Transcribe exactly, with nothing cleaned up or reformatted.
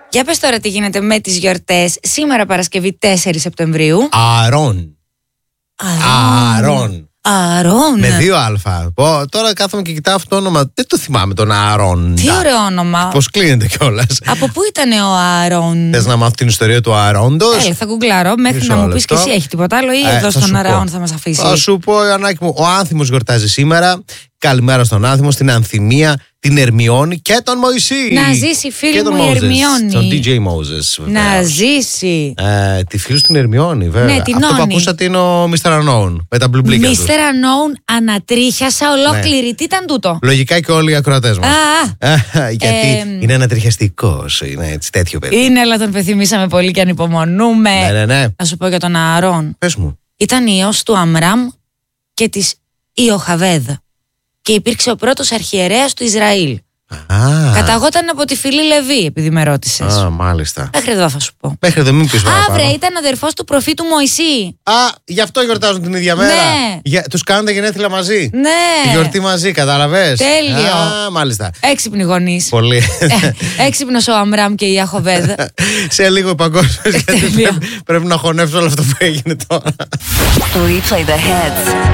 Για πες τώρα τι γίνεται με τις γιορτές. Σήμερα Παρασκευή τέσσερις Σεπτεμβρίου. Αρών. Αρών. Αρών. Με δύο αλφα. Πω, τώρα κάθομαι και κοιτάω αυτό το όνομα. Δεν το θυμάμαι τον Αρών. Τι ωραίο όνομα. Πώς κλείνεται κιόλας. Από πού ήταν ο Αρών? Θες να μάθω την ιστορία του Αρόντος? Ε, θα γκουγκλάρω μέχρι Μισό να μου πεις και λεπτό. εσύ έχει τίποτα άλλο ή Ε, εδώ θα στον σου Αρών πω. θα μας αφήσει. Θα σου πω, Ιωαννάκη μου, ο Άνθιμος γιορτάζει σήμερα. Καλημέρα στον Άνθιμο, στην Ανθυμία, την Ερμιόνη και τον Μωυσή. Να ζήσει η φίλη και τον μου η Moses, Ερμιόνη. Τον ντι τζέι Moses. Να βεβαίως. ζήσει. Ε, τη φίλη στην Ερμιόνη, βέβαια. Ναι, την Αυτό που Όνη. ακούσατε είναι ο μίστερ Unknown με τα μπλουμπλίκια του. μίστερ Unknown, ανατρίχιασα ολόκληρη. Ναι. Τι ήταν τούτο? Λογικά και όλοι οι ακροατές μας. Α, Γιατί Ε, είναι ανατριχιαστικός, είναι έτσι τέτοιο παιδί. είναι, αλλά τον πεθυμίσαμε πολύ και ανυπομονούμε. Ναι, ναι, ναι. Να σου πω για τον Ααρών. Πες μου. Ήταν ιός του Αμράμ και της Ιοχαβέδ. Και υπήρξε ο πρώτος αρχιερέας του Ισραήλ. Α, Καταγόταν από τη φυλή Λεβί, επειδή με ρώτησες. α, μάλιστα. Μέχρι εδώ θα σου πω. Μέχρι εδώ μην πεις παραπάνω. Αύριο ήταν αδερφός του προφήτου Μωυσή. Α, γι' αυτό γιορτάζουν την ίδια μέρα. Ναι. Για, τους κάνουν τα γενέθλια μαζί. Ναι. Τη γιορτή μαζί, κατάλαβες. Τέλειο. Α, μάλιστα. Έξυπνοι γονείς. Πολύ. Έξυπνος ο Αμράμ και η Ιαχοβέδ. Σε λίγο παγκόσμιος, γιατί Τέλειο. πρέπει, πρέπει να χωνεύσω όλο αυτό που έγινε τώρα. We play the hits.